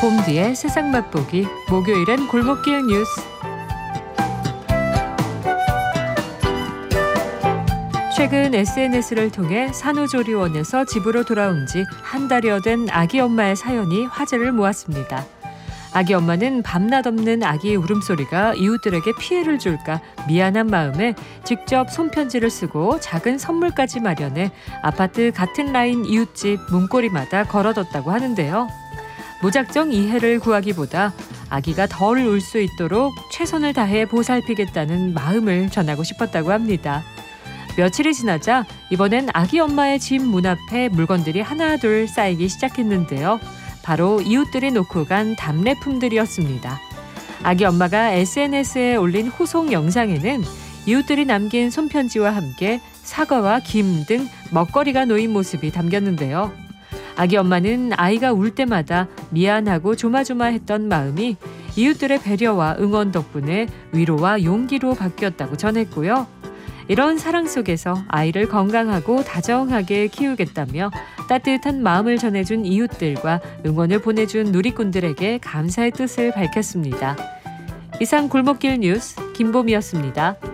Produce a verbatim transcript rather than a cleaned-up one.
봄뒤의 세상 맛보기, 목요일엔 골목길 뉴스. 최근 에스엔에스를 통해 산후조리원에서 집으로 돌아온 지 한 달여 된 아기 엄마의 사연이 화제를 모았습니다. 아기 엄마는 밤낮 없는 아기의 울음소리가 이웃들에게 피해를 줄까 미안한 마음에 직접 손편지를 쓰고 작은 선물까지 마련해 아파트 같은 라인 이웃집 문고리마다 걸어뒀다고 하는데요. 무작정 이해를 구하기보다 아기가 덜 울 수 있도록 최선을 다해 보살피겠다는 마음을 전하고 싶었다고 합니다. 며칠이 지나자 이번엔 아기 엄마의 집 문 앞에 물건들이 하나둘 쌓이기 시작했는데요. 바로 이웃들이 놓고 간 답례품들이었습니다. 아기 엄마가 에스엔에스에 올린 후속 영상에는 이웃들이 남긴 손편지와 함께 사과와 김 등 먹거리가 놓인 모습이 담겼는데요. 아기 엄마는 아이가 울 때마다 미안하고 조마조마했던 마음이 이웃들의 배려와 응원 덕분에 위로와 용기로 바뀌었다고 전했고요. 이런 사랑 속에서 아이를 건강하고 다정하게 키우겠다며 따뜻한 마음을 전해준 이웃들과 응원을 보내준 누리꾼들에게 감사의 뜻을 밝혔습니다. 이상 골목길 뉴스 김봄이었습니다.